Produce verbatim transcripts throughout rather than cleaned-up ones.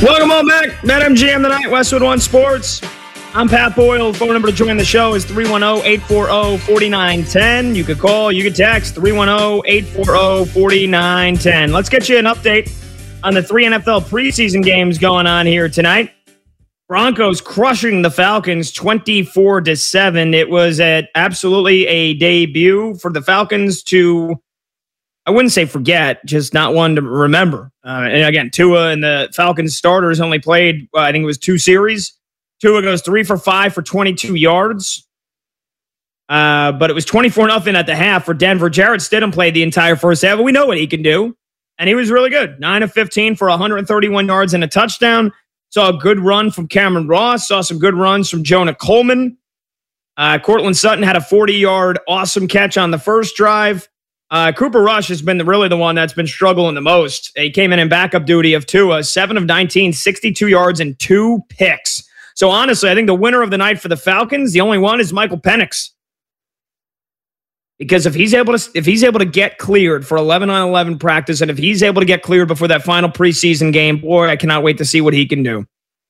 Welcome on back. BetMGM tonight, Westwood One Sports. I'm Pat Boyle. Phone number to join the show is three one zero, eight four zero, four nine one zero. You could call, you could text three one zero, eight four zero, four nine one zero. Let's get you an update on the three N F L preseason games going on here tonight. Broncos crushing the Falcons twenty-four to seven. It was at absolutely a debut for the Falcons to, I wouldn't say forget, just not one to remember. Uh, and again, Tua and the Falcons starters only played, uh, I think it was two series. Tua goes three for five for twenty-two yards. Uh, but it was twenty-four nothing at the half for Denver. Jarrett Stidham played the entire first half. We know what he can do. And he was really good. nine of fifteen for one hundred thirty-one yards and a touchdown. Saw a good run from Cameron Ross. Saw some good runs from Jonah Coleman. Uh, Cortland Sutton had a forty-yard awesome catch on the first drive. Uh, Cooper Rush has been the, really the one that's been struggling the most. He came in in backup duty of Tua, seven of nineteen, sixty-two yards and two picks. So honestly, I think the winner of the night for the Falcons, the only one, is Michael Penix. Because if he's able to, if he's able to get cleared for eleven on eleven practice, and if he's able to get cleared before that final preseason game, boy, I cannot wait to see what he can do.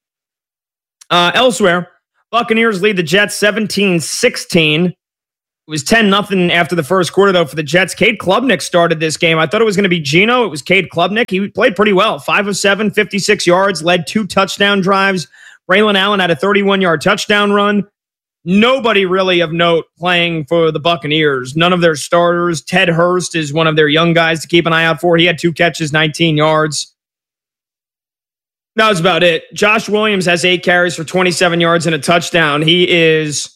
Uh, elsewhere, Buccaneers lead the Jets seventeen sixteen. It was ten nothing after the first quarter, though, for the Jets. Cade Klubnik started this game. I thought it was going to be Geno. It was Cade Klubnik. He played pretty well. five of seven, fifty-six yards, led two touchdown drives. Braylon Allen had a thirty-one-yard touchdown run. Nobody really of note playing for the Buccaneers. None of their starters. Ted Hurst is one of their young guys to keep an eye out for. He had two catches, nineteen yards. That was about it. Josh Williams has eight carries for twenty-seven yards and a touchdown. He is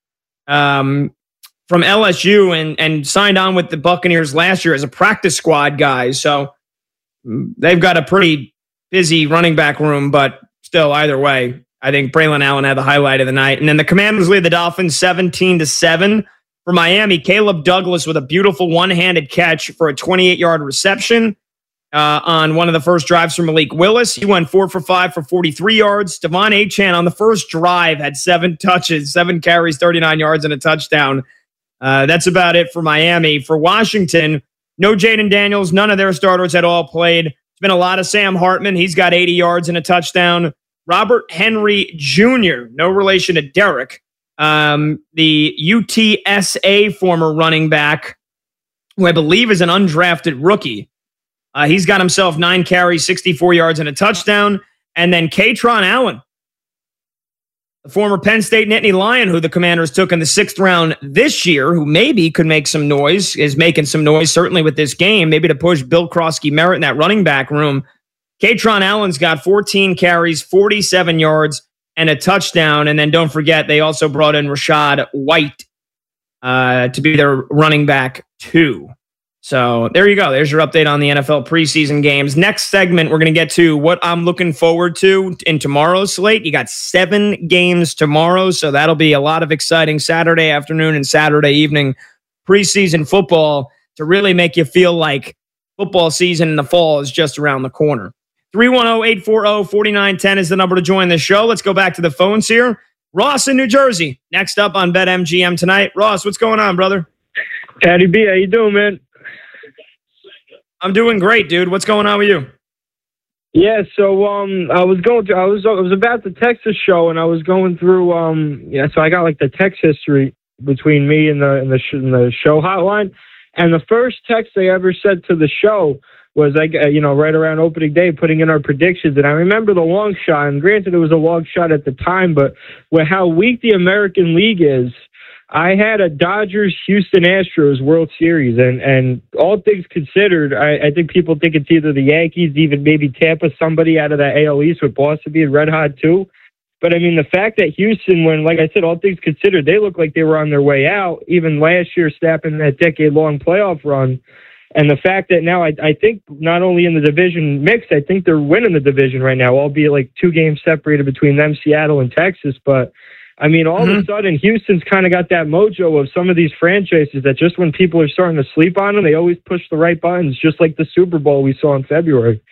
um, from L S U and, and signed on with the Buccaneers last year as a practice squad guy. So they've got a pretty busy running back room, but still, either way, I think Braylon Allen had the highlight of the night. And then the Commanders lead the Dolphins seventeen to seven. For Miami, Caleb Douglas with a beautiful one-handed catch for a twenty-eight-yard reception uh, on one of the first drives from Malik Willis. He went four for five for forty-three yards. Devon Achane on the first drive had seven touches, seven carries, thirty-nine yards, and a touchdown. Uh, that's about it for Miami. For Washington, no Jaden Daniels. None of their starters at all played. It's been a lot of Sam Hartman. He's got eighty yards and a touchdown. Robert Henry Junior, no relation to Derek, um, the U T S A former running back, who I believe is an undrafted rookie. Uh, he's got himself nine carries, sixty-four yards, and a touchdown. And then Katron Allen, the former Penn State Nittany Lion, who the Commanders took in the sixth round this year, who maybe could make some noise, is making some noise, certainly with this game, maybe to push Bill Krosky-Merritt in that running back room. Katron Allen's got fourteen carries, forty-seven yards, and a touchdown. And then don't forget, they also brought in Rashad White uh, to be their running back too. So there you go. There's your update on the N F L preseason games. Next segment, we're going to get to what I'm looking forward to in tomorrow's slate. You got seven games tomorrow, so that'll be a lot of exciting Saturday afternoon and Saturday evening preseason football to really make you feel like football season in the fall is just around the corner. three one zero, eight four zero, four nine one zero is the number to join the show. Let's go back to the phones here. Ross in New Jersey, next up on BetMGM tonight. Ross, what's going on, brother? Patty B, how you doing, man? I'm doing great, dude. What's going on with you? Yeah, so um, I was going to, I was, I was about the Texas show, and I was going through, um, yeah, so I got like the text history between me and the and the, sh- and the show hotline, and the first text they ever sent to the show was, like, uh, you know, right around opening day, putting in our predictions. And I remember the long shot, and granted it was a long shot at the time, but with how weak the American League is, I had a Dodgers-Houston Astros World Series, and, and all things considered, I, I think people think it's either the Yankees, even maybe Tampa, somebody out of that A L East, with Boston being red hot too. But, I mean, the fact that Houston, when, like I said, all things considered, they look like they were on their way out, even last year snapping that decade-long playoff run. And the fact that now I, I think not only in the division mix, I think they're winning the division right now, albeit like two games separated between them, Seattle and Texas. But, I mean, all mm-hmm. of a sudden, Houston's kind of got that mojo of some of these franchises that just when people are starting to sleep on them, they always push the right buttons, just like the Super Bowl we saw in February.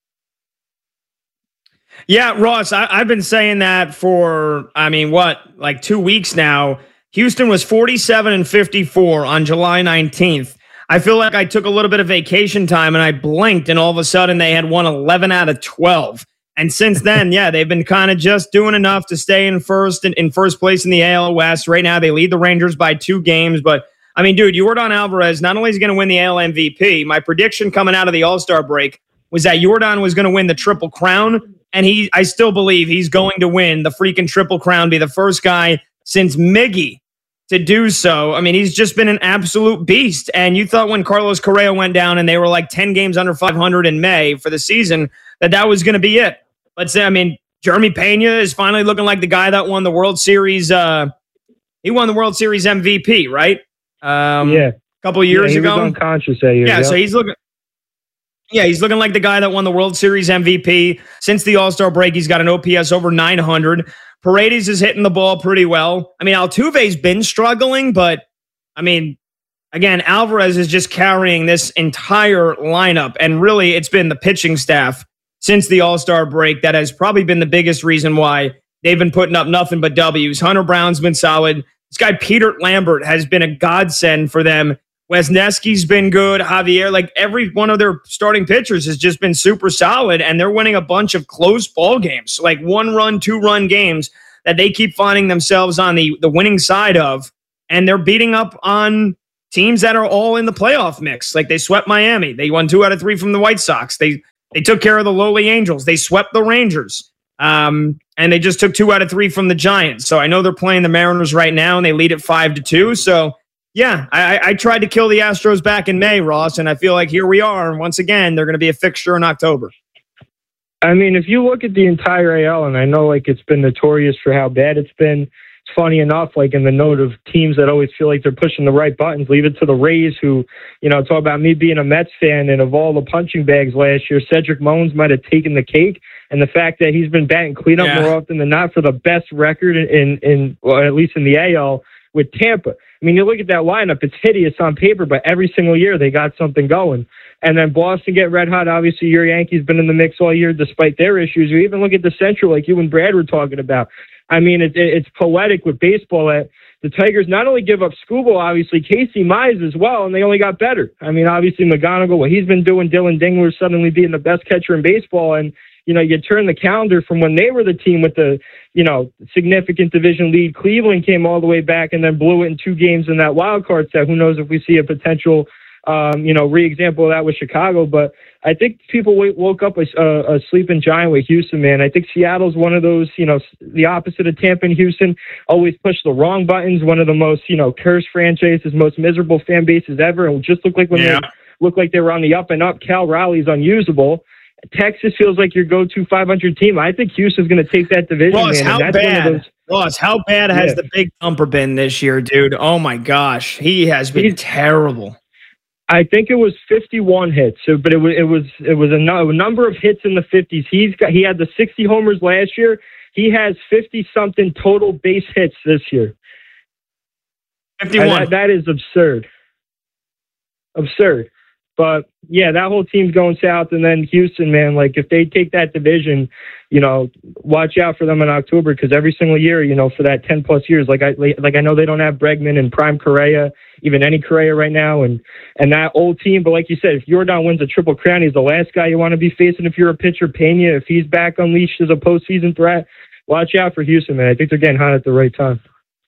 Yeah, Ross, I, I've been saying that for, I mean, what, like two weeks now. Houston was forty-seven and fifty-four on July nineteenth. I feel like I took a little bit of vacation time and I blinked, and all of a sudden they had won eleven out of twelve. And since then, yeah, they've been kind of just doing enough to stay in first in, in first place in the A L West. Right now, they lead the Rangers by two games. But, I mean, dude, Yordan Alvarez, not only is he going to win the A L M V P, my prediction coming out of the All-Star break was that Yordan was going to win the Triple Crown. And he, I still believe he's going to win the freaking Triple Crown, be the first guy since Miggy to do so. I mean, he's just been an absolute beast. And you thought when Carlos Correa went down and they were like ten games under five hundred in May for the season, that that was going to be it. But, I mean, Jeremy Pena is finally looking like the guy that won the World Series. Uh, he won the World Series M V P, right? Um, yeah. A couple of years yeah, he ago. Was unconscious that year. Yeah, yep. so he's looking... Yeah, he's looking like the guy that won the World Series M V P. Since the All-Star break, he's got an O P S over nine hundred. Paredes is hitting the ball pretty well. I mean, Altuve's been struggling, but, I mean, again, Alvarez is just carrying this entire lineup, and really it's been the pitching staff since the All-Star break that has probably been the biggest reason why they've been putting up nothing but W's. Hunter Brown's been solid. This guy, Peter Lambert, has been a godsend for them. Wesneski's been good. Javier, like every one of their starting pitchers has just been super solid, and they're winning a bunch of close ball games, like one-run, two-run games that they keep finding themselves on the, the winning side of, and they're beating up on teams that are all in the playoff mix. Like they swept Miami. They won two out of three from the White Sox. They They took care of the lowly Angels. They swept the Rangers. Um, and they just took two out of three from the Giants. So I know they're playing the Mariners right now, and they lead at five to two. So, yeah, I, I tried to kill the Astros back in May, Ross, and I feel like here we are. And once again, they're going to be a fixture in October. I mean, if you look at the entire A L, and I know like it's been notorious for how bad it's been, it's funny enough, like in the note of teams that always feel like they're pushing the right buttons, leave it to the Rays who, you know, talk about me being a Mets fan, and of all the punching bags last year, Cedric Mullins might have taken the cake. And the fact that he's been batting cleanup yeah. more often than not for the best record in, in, in well, at least in the A L with Tampa. I mean, you look at that lineup, it's hideous on paper, but every single year they got something going. And then Boston get red hot. Obviously, your Yankees been in the mix all year despite their issues. You even look at the Central, like you and Brad were talking about. I mean, it, it, it's poetic with baseball that the Tigers not only give up Skubal, obviously, Casey Mize as well, and they only got better. I mean, obviously, McGonigal, what he's been doing, Dylan Dingler suddenly being the best catcher in baseball, and you know, you turn the calendar from when they were the team with the, you know, significant division lead. Cleveland came all the way back and then blew it in two games in that wild card set. Who knows if we see a potential, um, you know, re-example of that with Chicago. But I think people w- woke up a, a, a sleeping giant with Houston, man. I think Seattle's one of those, you know, the opposite of Tampa and Houston, always push the wrong buttons. One of the most, you know, cursed franchises, most miserable fan bases ever. It just looked like when yeah. they looked like they were on the up and up. Cal Raleigh's unusable. Texas feels like your go-to five hundred team. I think Houston's going to take that division. Ross, man, how that's bad? One of those, Ross, how bad has yeah. the big thumper been this year, dude? Oh my gosh, he has been He's, terrible. I think it was fifty-one hits, so, but it was it was it was a, no, a number of hits in the fifties. He's got he had the sixty homers last year. He has fifty something total base hits this year. fifty-one. That, that is absurd. Absurd. But, yeah, that whole team's going south. And then Houston, man, like if they take that division, you know, watch out for them in October because every single year, you know, for that ten-plus years, like I like I know they don't have Bregman and Prime Correa, even any Correa right now, and, and that old team. But like you said, if Yordan wins a Triple Crown, he's the last guy you want to be facing if you're a pitcher. Pena, if he's back unleashed as a postseason threat, watch out for Houston, man. I think they're getting hot at the right time.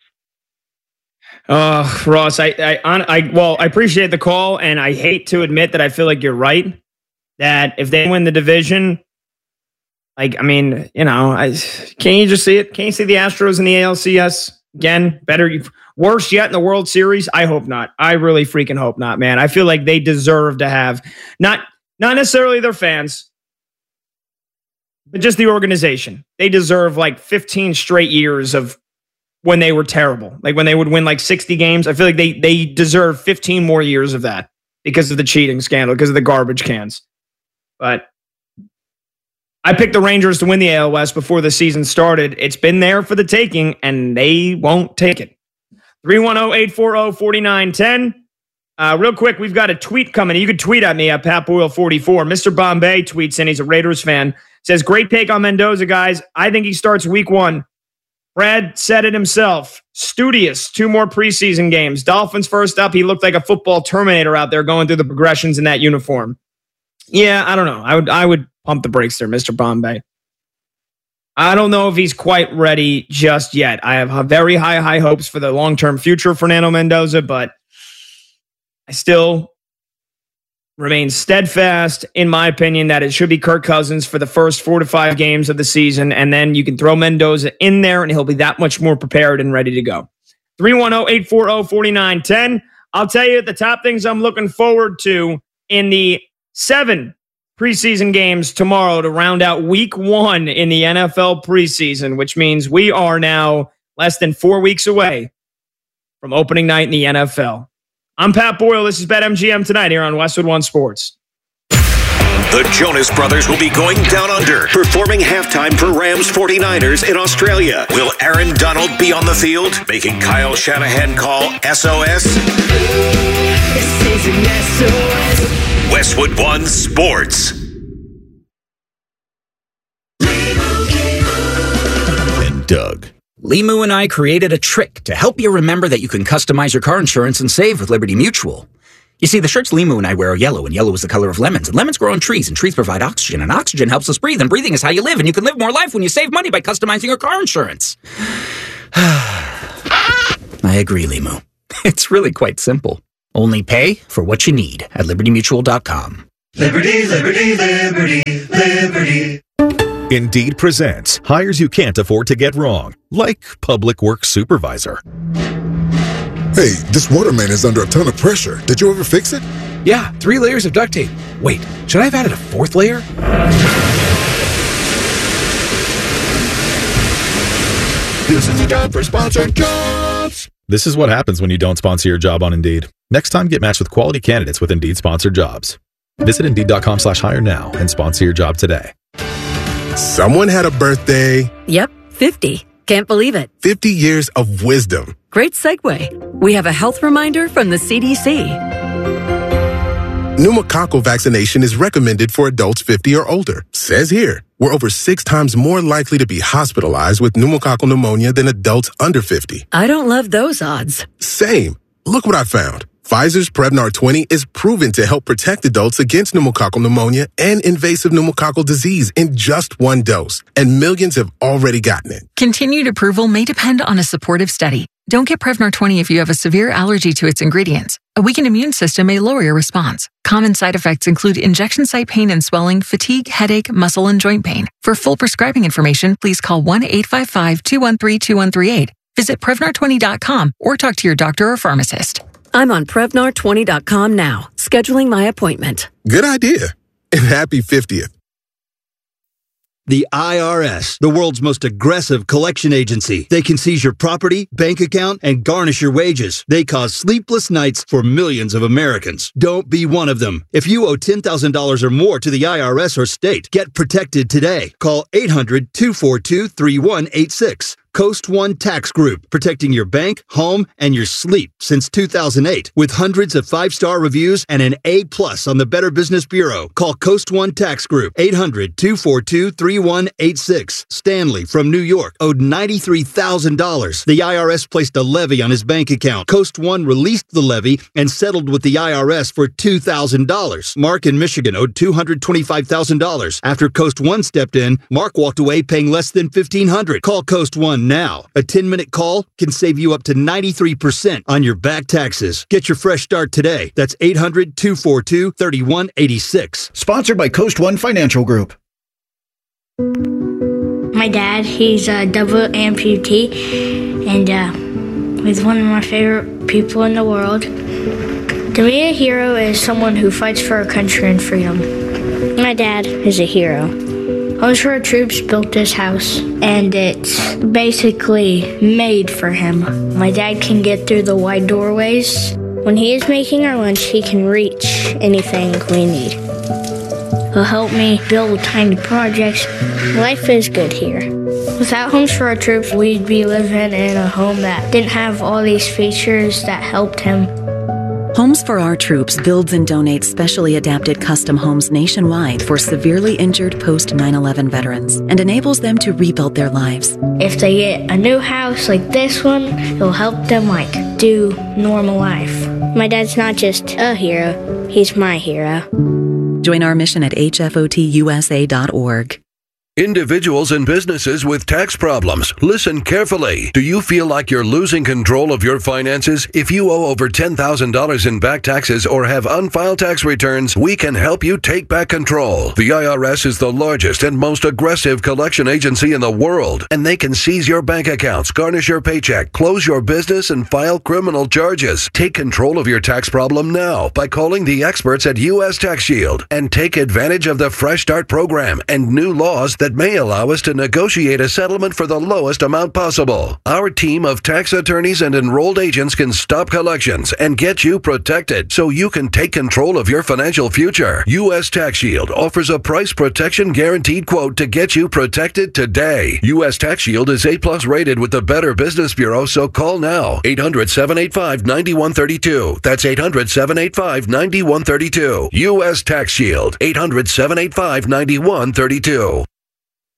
Uh, Ross, I, I, I, well, I appreciate the call, and I hate to admit that I feel like you're right. That if they win the division, like, I mean, you know, I can you just see it? Can you see the Astros in the A L C S again? Better, worse yet in the World Series? I hope not. I really freaking hope not, man. I feel like they deserve to have not, not necessarily their fans, but just the organization. They deserve like fifteen straight years of when they were terrible, like when they would win like sixty games. I feel like they they deserve fifteen more years of that because of the cheating scandal, because of the garbage cans. But I picked the Rangers to win the A L West before the season started. It's been there for the taking, and they won't take it. three one zero, eight four zero, four nine one zero. Uh, real quick, we've got a tweet coming. You can tweet at me at Pat Boyle forty-four. Mister Bombay tweets in. He's a Raiders fan. Says, great take on Mendoza, guys. I think he starts week one. Brad said it himself. Studious, two more preseason games. Dolphins first up. He looked like a football Terminator out there going through the progressions in that uniform. Yeah, I don't know. I would I would pump the brakes there, Mister Bombay. I don't know if he's quite ready just yet. I have very high, high hopes for the long-term future of Fernando Mendoza, but I still remain steadfast in my opinion that it should be Kirk Cousins for the first four to five games of the season, and then you can throw Mendoza in there, and he'll be that much more prepared and ready to go. three one zero, eight four zero, four nine one zero. I'll tell you the top things I'm looking forward to in the seven preseason games tomorrow to round out week one in the N F L preseason, which means we are now less than four weeks away from opening night in the N F L. I'm Pat Boyle. This is BetMGM Tonight here on Westwood One Sports. The Jonas Brothers will be going down under, performing halftime for Rams forty-niners in Australia. Will Aaron Donald be on the field, making Kyle Shanahan call S O S? This is an S O S. Westwood One Sports. And Doug. Limu and I created a trick to help you remember that you can customize your car insurance and save with Liberty Mutual. You see, the shirts Limu and I wear are yellow, and yellow is the color of lemons, and lemons grow on trees, and trees provide oxygen, and oxygen helps us breathe, and breathing is how you live, and you can live more life when you save money by customizing your car insurance. I agree, Limu. It's really quite simple. Only pay for what you need at liberty mutual dot com. Liberty, liberty, liberty, liberty. Indeed presents hires you can't afford to get wrong, like public works supervisor. Hey, this water main is under a ton of pressure. Did you ever fix it? Yeah, three layers of duct tape. Wait, should I have added a fourth layer? This is the time for sponsored jobs. This is what happens when you don't sponsor your job on Indeed. Next time, get matched with quality candidates with Indeed sponsored jobs. Visit Indeed dot com slash hire now and sponsor your job today. Someone had a birthday. Yep, fifty. Can't believe it. fifty years of wisdom. Great segue. We have a health reminder from the C D C. Pneumococcal vaccination is recommended for adults fifty or older. Says here, we're over six times more likely to be hospitalized with pneumococcal pneumonia than adults under fifty. I don't love those odds. Same. Look what I found. Pfizer's Prevnar twenty is proven to help protect adults against pneumococcal pneumonia and invasive pneumococcal disease in just one dose, and millions have already gotten it. Continued approval may depend on a supportive study. Don't get Prevnar twenty if you have a severe allergy to its ingredients. A weakened immune system may lower your response. Common side effects include injection site pain and swelling, fatigue, headache, muscle, and joint pain. For full prescribing information, please call one eight five five, two one three, two one three eight. Visit Prevnar twenty dot com or talk to your doctor or pharmacist. I'm on Prevnar twenty dot com now, scheduling my appointment. Good idea. And happy fiftieth. The I R S, the world's most aggressive collection agency. They can seize your property, bank account, and garnish your wages. They cause sleepless nights for millions of Americans. Don't be one of them. If you owe ten thousand dollars or more to the I R S or state, get protected today. Call eight hundred, two four two, three one eight six. Coast One Tax Group, protecting your bank, home, and your sleep since two thousand eight. With hundreds of five-star reviews and an A plus on the Better Business Bureau. Call Coast One Tax Group, eight hundred, two four two, three one eight six. Stanley from New York owed ninety-three thousand dollars. The I R S placed a levy on his bank account. Coast One released the levy and settled with the I R S for two thousand dollars. Mark in Michigan owed two hundred twenty-five thousand dollars. After Coast One stepped in, Mark walked away paying less than fifteen hundred dollars. Call Coast One now. A ten-minute call can save you up to ninety-three percent on your back taxes. Get your fresh start today. That's eight hundred, two four two, three one eight six. Sponsored by Coast One Financial Group. My dad, he's a double amputee, and uh, he's one of my favorite people in the world. To me, a hero is someone who fights for our country and freedom. My dad is a hero. Homes for Our Troops built this house, and it's basically made for him. My dad can get through the wide doorways. When he is making our lunch, he can reach anything we need. He'll help me build tiny projects. Life is good here. Without Homes for Our Troops, we'd be living in a home that didn't have all these features that helped him. Homes for Our Troops builds and donates specially adapted custom homes nationwide for severely injured post nine eleven veterans and enables them to rebuild their lives. If they get a new house like this one, it'll help them like do normal life. My dad's not just a hero, he's my hero. Join our mission at H F O T U S A dot org. Individuals and businesses with tax problems, listen carefully. Do you feel like you're losing control of your finances? If you owe over ten thousand dollars in back taxes or have unfiled tax returns, we can help you take back control. The I R S is the largest and most aggressive collection agency in the world, and they can seize your bank accounts, garnish your paycheck, close your business, and file criminal charges. Take control of your tax problem now by calling the experts at U S Tax Shield and take advantage of the Fresh Start program and new laws that may allow us to negotiate a settlement for the lowest amount possible. Our team of tax attorneys and enrolled agents can stop collections and get you protected so you can take control of your financial future. U S Tax Shield offers a price protection guaranteed quote to get you protected today. U S Tax Shield is A plus rated with the Better Business Bureau, so call now. eight hundred, seven eight five, nine one three two. That's eight hundred, seven eight five, nine one three two. U S Tax Shield. eight hundred, seven eight five, nine one three two.